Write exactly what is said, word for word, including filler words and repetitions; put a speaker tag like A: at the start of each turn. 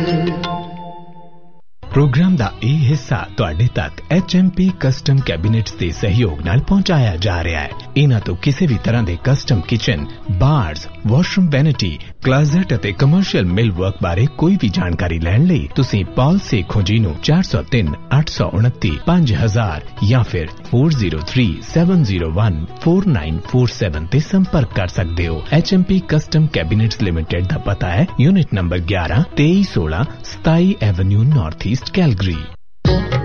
A: Programme ਦਾ ਇਹ ਹਿੱਸਾ ਤੁਹਾਡੇ ਤੱਕ ਐਚ ਐਮ ਪੀ ਕਸਟਮ ਕੈਬਿਨੇਟਸ ਦੇ ਸਹਿਯੋਗ ਨਾਲ ਪਹੁੰਚਾਇਆ ਜਾ ਰਿਹਾ ਹੈ। ਇਹਨਾਂ ਤੋਂ ਕਿਸੇ ਵੀ ਤਰ੍ਹਾਂ ਦੇ ਕਸਟਮ ਕਿਚਨ, ਬਾਰਸ, ਵਾਸ਼ਰੂਮ ਵੈਨਿਟੀ, ਕਲਾਜ਼ਟ ਅਤੇ ਕਮਰਸ਼ੀਅਲ ਮਿਲ ਵਰਕ ਬਾਰੇ ਕੋਈ ਵੀ ਜਾਣਕਾਰੀ ਲੈਣ ਲਈ ਤੁਸੀਂ ਪਾਲ ਸੇਖੋਂ ਜੀ ਨੂੰ ਚਾਰ ਸੌ ਤਿੰਨ ਅੱਠ ਸੌ ਉਨੱਤੀ ਪੰਜ ਹਜ਼ਾਰ ਜਾਂ ਫਿਰ ਚਾਰ ਜ਼ੀਰੋ ਤਿੰਨ ਸੱਤ ਜ਼ੀਰੋ ਇੱਕ ਚਾਰ ਨੌ ਚਾਰ ਸੱਤ ਤੇ ਸੰਪਰਕ ਕਰ ਸਕਦੇ ਹੋ। H M P custom ਕੈਬਿਨੇਟਸ limited ਦਾ ਪਤਾ ਹੈ ਯੂਨਿਟ ਨੰਬਰ ਗਿਆਰਾਂ ਤੇਈ ਸੋਲਾਂ ਸਤਾਈ ਐਵੇਨਿਊ ਨਾਰਥ ਈਸਟ ਕੈਲਗਰੀ।